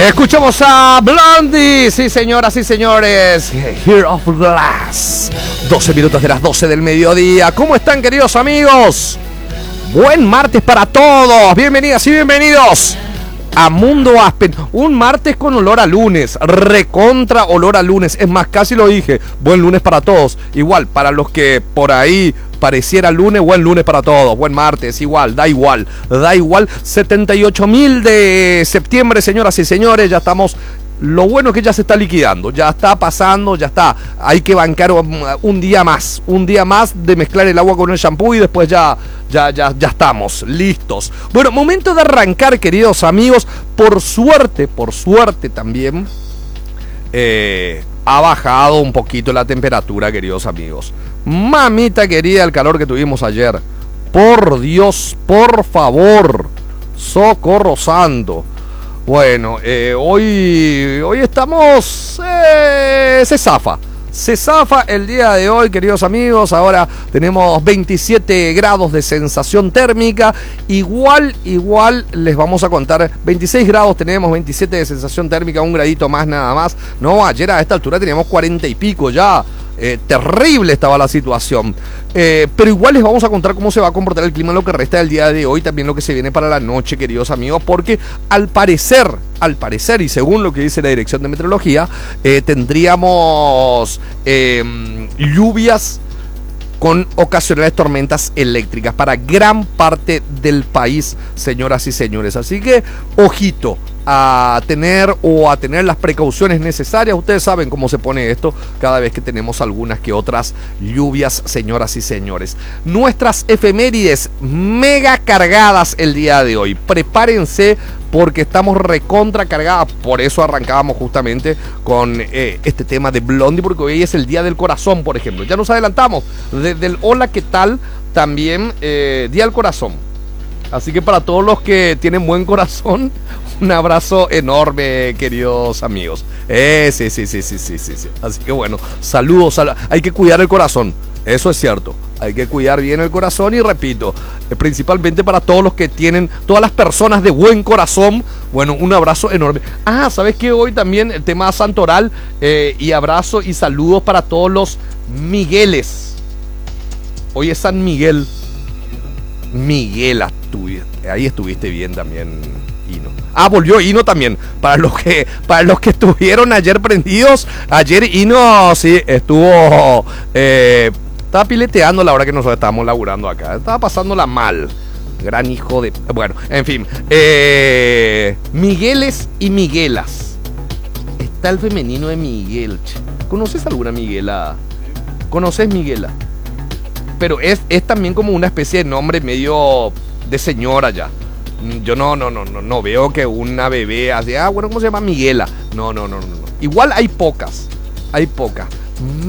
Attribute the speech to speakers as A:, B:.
A: Escuchamos a Blondie, sí señoras y señores, Here of Glass. 12 minutos de las 12 del mediodía. ¿Cómo están, queridos amigos? Buen martes para todos. Bienvenidas y bienvenidos a Mundo Aspen. Un martes con olor a lunes, recontra olor a lunes. Es más, casi lo dije. Buen lunes para todos. Igual, para los que por ahí pareciera lunes, buen lunes para todos. Buen martes, igual, da igual. 78.000 de septiembre, señoras y señores. Ya estamos. Lo bueno es que ya se está liquidando, ya está pasando, ya está. Hay que bancar un día más de mezclar el agua con el shampoo y después ya estamos listos. Bueno, momento de arrancar, queridos amigos. Por suerte también ha bajado un poquito la temperatura, queridos amigos. Mamita querida, el calor que tuvimos ayer. Por Dios, por favor, socorro santo. Bueno, hoy estamos, se zafa el día de hoy, queridos amigos. Ahora tenemos 27 grados de sensación térmica. Igual les vamos a contar, 26 grados tenemos, 27 de sensación térmica, un gradito más nada más. No, ayer a esta altura teníamos 40 y pico ya. Terrible estaba la situación, pero igual les vamos a contar cómo se va a comportar el clima en lo que resta del día de hoy, también lo que se viene para la noche, queridos amigos, porque al parecer y según lo que dice la Dirección de Meteorología, tendríamos lluvias con ocasionales tormentas eléctricas para gran parte del país, señoras y señores. Así que, ojito a tener las precauciones necesarias. Ustedes saben cómo se pone esto cada vez que tenemos algunas que otras lluvias, señoras y señores. Nuestras efemérides mega cargadas el día de hoy. Prepárense porque estamos recontra cargadas. Por eso arrancábamos justamente con este tema de Blondie, porque hoy es el Día del Corazón, por ejemplo. Ya nos adelantamos desde el hola, ¿qué tal? También Día del Corazón. Así que para todos los que tienen buen corazón, un abrazo enorme, queridos amigos. Sí. Así que bueno, saludos. Hay que cuidar el corazón, eso es cierto. Hay que cuidar bien el corazón y repito, principalmente para todos los que tienen, todas las personas de buen corazón, bueno, un abrazo enorme. ¿Sabes qué? Hoy también el tema santoral y abrazo y saludos para todos los Migueles. Hoy es San Miguel. Miguel, ahí estuviste bien también, Hino. Volvió Hino también. Para los que estuvieron ayer prendidos, ayer Hino sí estuvo. Estaba pileteando a la hora que nosotros estábamos laburando acá. Estaba pasándola mal. Gran hijo de. Bueno, en fin. Migueles y Miguelas. Está el femenino de Miguel. ¿Conoces alguna Miguela? ¿Conoces Miguela? Pero es también como una especie de nombre medio de señora ya. Yo no veo que una bebé así, bueno, ¿cómo se llama? Miguela. No. Igual hay pocas.